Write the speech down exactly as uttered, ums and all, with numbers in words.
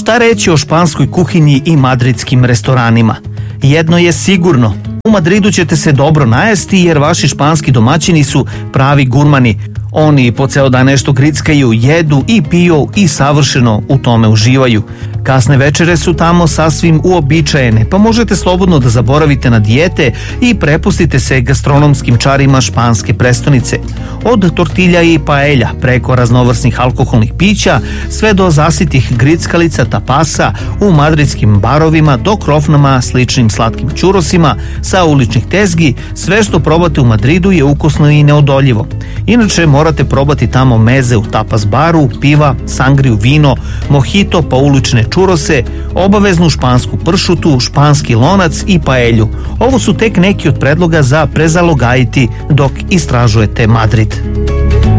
Šta reći o španskoj kuhinji i madridskim restoranima? Jedno je sigurno, u Madridu ćete se dobro najesti jer vaši španski domaćini su pravi gurmani. Oni po ceo dan nešto grickaju, jedu i piju i savršeno u tome uživaju. Kasne večere su tamo sasvim uobičajene, pa možete slobodno da zaboravite na dijete i prepustite se gastronomskim čarima španske prestonice. Od tortilja i paelja preko raznovrsnih alkoholnih pića sve do zasitih grickalica, tapasa u madridskim barovima do krofnama sličnim slatkim čurosima sa uličnih tezgi, sve što probate u Madridu je ukusno i neodoljivo. Inače morate probati tamo meze u tapas baru, piva, sangriju, vino, mojito pa ulične čurose, obaveznu špansku pršutu, španski lonac i paelju. Ovo su tek neki od predloga za prezalogajiti dok istražujete Madrid.